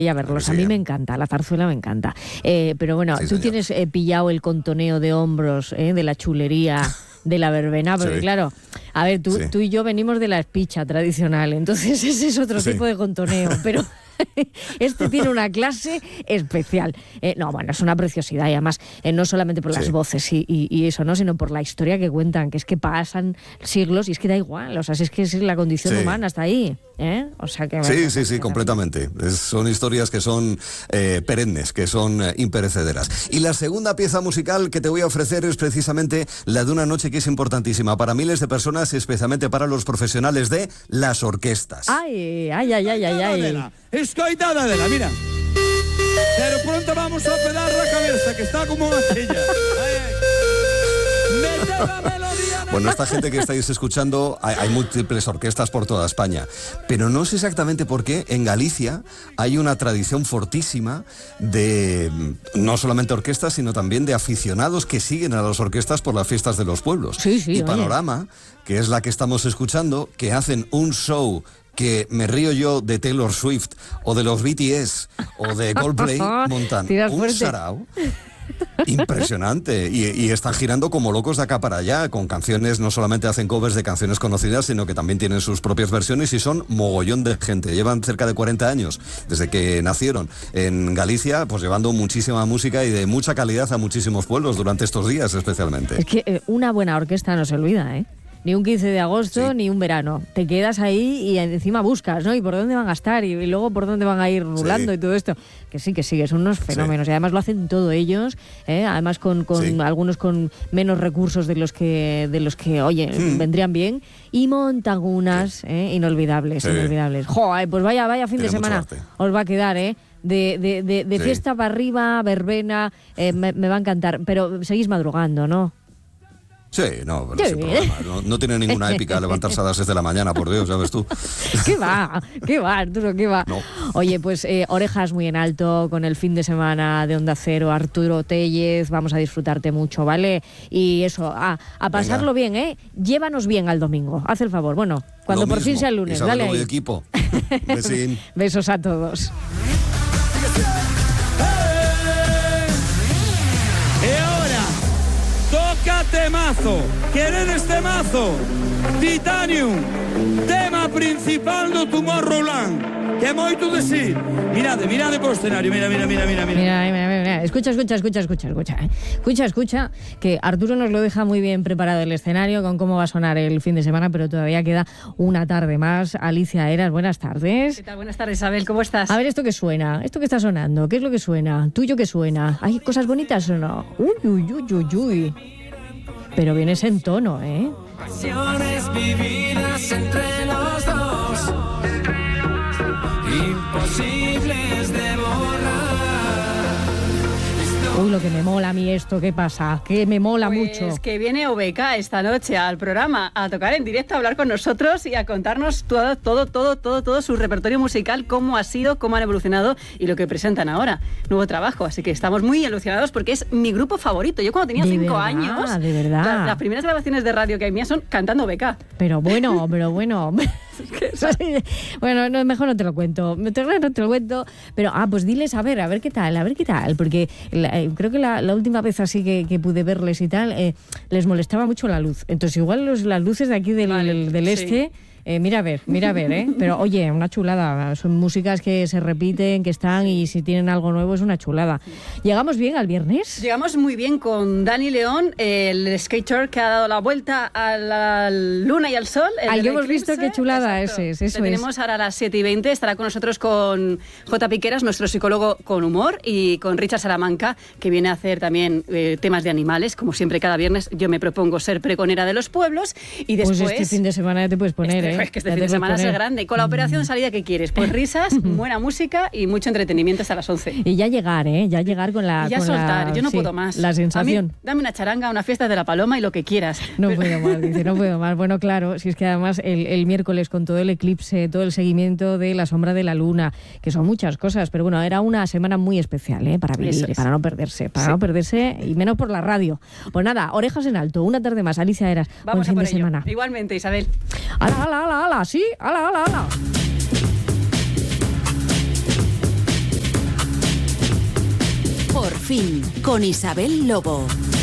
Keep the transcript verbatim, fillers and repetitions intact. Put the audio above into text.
a verlos, Sí, a mí ¿eh? me encanta, la zarzuela me encanta. Eh, pero bueno, Sí, tú señor. tienes eh, pillado el contoneo de hombros eh, de la chulería, de la verbena, porque Sí. claro, a ver, tú, Sí. tú y yo venimos de la espicha tradicional, entonces ese es otro Sí. tipo de contoneo, pero este tiene una clase especial. Eh, no, bueno, es una preciosidad y además eh, no solamente por las Sí. voces y, y, y eso, ¿no? Sino por la historia que cuentan, que es que pasan siglos y es que da igual, o sea, si es que es la condición Sí. humana hasta ahí, ¿eh? O sea que... Sí, bueno, sí, sí, completamente. Es- son historias que son eh, perennes, que son eh, imperecederas. Y la segunda pieza musical que te voy a ofrecer es precisamente la de una noche que es importantísima para miles de personas y especialmente para los profesionales de las orquestas. Ay, ay, ay, ay, ay, ay. Adela, escoitada Adela, mira. Pero pronto vamos a operar la cabeza, que está como botella. Ay, ay. Mete la melodía en el- Bueno, esta gente que estáis escuchando, hay, hay múltiples orquestas por toda España, pero no sé exactamente por qué en Galicia hay una tradición fortísima de mm, no solamente orquestas, sino también de aficionados que siguen a las orquestas por las fiestas de los pueblos. Sí, sí, y oye. Panorama, que es la que estamos escuchando, que hacen un show que me río yo de Taylor Swift o de los B T S o de Coldplay, montan Tiras un fuerte. sarao impresionante y, y están girando como locos de acá para allá con canciones, no solamente hacen covers de canciones conocidas, sino que también tienen sus propias versiones y son mogollón de gente. Llevan cerca de cuarenta años desde que nacieron en Galicia, pues llevando muchísima música y de mucha calidad a muchísimos pueblos durante estos días especialmente. Es que eh, una buena orquesta no se olvida, ¿eh? Ni un quince de agosto, Sí. ni un verano. Te quedas ahí y encima buscas, ¿no? Y por dónde van a estar y, y luego por dónde van a ir rulando Sí. y todo esto. Que sí, que sí, que son unos fenómenos. Y además lo hacen todo ellos, ¿eh? Además con, con Sí. algunos con menos recursos de los que, de los que oye, Hmm. vendrían bien. Y montan unas ¿eh? inolvidables, Sí. inolvidables. ¡Joder! Pues vaya, vaya fin Tiene de mucho semana arte. os va a quedar, ¿eh? De, de, de, de Sí. fiesta para arriba, verbena, eh, me, me va a encantar. Pero seguís madrugando, ¿no? Sí, no, pero Sí. sin problema. No, no tiene ninguna épica levantarse a las seis de la mañana, por Dios, ya ves tú. ¿Qué va? ¿Qué va, Arturo? ¿Qué va? No. Oye, pues eh, orejas muy en alto con el fin de semana de Onda Cero, Arturo Tellez, vamos a disfrutarte mucho, ¿vale? Y eso, a, a pasarlo bien, ¿eh? Llévanos bien al domingo, haz el favor. Bueno, cuando Lo por mismo. fin sea el lunes, Isabel, dale Lobo y ahí. equipo. Besín. Besos a todos. Y ahora, toca temazo. ¿Quieren este mazo? Titanium, tema principal do Tomorrowland. Que moito de sí. Mirade, mirade por escenario, mira, mira, mira, mira, mira. Mira, mira, mira, mira. Escucha, escucha, escucha, escucha, escucha. ¿eh? Escucha, escucha, que Arturo nos lo deja muy bien preparado el escenario con cómo va a sonar el fin de semana, pero todavía queda una tarde más. Alicia Eras, buenas tardes. ¿Qué tal? Buenas tardes, Isabel, ¿cómo estás? A ver, ¿esto qué suena? ¿Esto qué está sonando? ¿Qué es lo que suena? ¿Tuyo qué suena? ¿Hay cosas bonitas o no? Uy, uy, uy, uy, uy. Pero vienes en tono, ¿eh? Pasiones vividas entre los dos, imposibles de borrar. Uy, lo que me mola a mí esto, ¿qué pasa? Que me mola Pues mucho. que viene O B K esta noche al programa a tocar en directo, a hablar con nosotros y a contarnos todo, todo, todo, todo, todo su repertorio musical, cómo ha sido, cómo han evolucionado y lo que presentan ahora. Nuevo trabajo, así que estamos muy ilusionados porque es mi grupo favorito. Yo cuando tenía ¿De cinco verdad? años, ¿De verdad? la- las primeras grabaciones de radio que hay mías son cantando O B K. Pero bueno, pero bueno. Bueno, no, mejor no te lo cuento. Mejor no te lo cuento. Pero, ah, pues diles, a ver, a ver qué tal, a ver qué tal. Porque la, eh, creo que la, la última vez así que, que pude verles y tal, eh, les molestaba mucho la luz. Entonces, igual los, las luces de aquí del, Vale, del, del sí. este. Eh, mira a ver, mira a ver, ¿eh? Pero oye, una chulada. Son músicas que se repiten, que están y si tienen algo nuevo es una chulada. ¿Llegamos bien al viernes? Llegamos muy bien con Dani León, el skater que ha dado la vuelta a la luna y al sol. el Al que del hemos visto, eclipse. qué chulada Exacto. ese es, eso Le tenemos ahora a las siete y veinte, estará con nosotros con J. Piqueras, nuestro psicólogo con humor, y con Richard Salamanca, que viene a hacer también eh, temas de animales. Como siempre, cada viernes yo me propongo ser pregonera de los pueblos y después... Pues este fin de semana ya te puedes poner, Este, ¿eh? es que este Ya fin te de puedes semana es poner. grande. Con la operación salida, ¿qué quieres? Pues risas, buena música y mucho entretenimiento hasta las once. Y ya llegar, ¿eh? Ya llegar con la... Y ya con soltar, la- yo no sí, puedo más. La A mí, sensación. dame una charanga, una fiesta de la paloma y lo que quieras. No Pero- puedo más, dice, no puedo más. Bueno, claro, si es que además el, el miércoles con todo el eclipse, todo el seguimiento de la sombra de la luna, que son muchas cosas, pero bueno, era una semana muy especial, ¿eh? Para vivir, Eso y es. para no perderse, para Sí. no perderse, y menos por la radio. Pues nada, orejas en alto, una tarde más, Alicia Eras, Vamos buen a fin por de ello. semana. Igualmente, Isabel. ¡Hala, hala, hala, hala! ¡Sí! ¡Hala, hala, hala! Fin, con Isabel Lobo.